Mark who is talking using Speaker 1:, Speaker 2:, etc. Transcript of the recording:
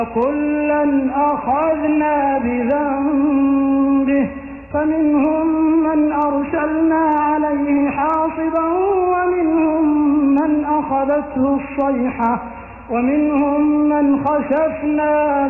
Speaker 1: كلا أخذنا بذنبه فمنهم من أرسلنا عليه حاصبا ومنهم من أخذته الصيحة ومنهم من خسفنا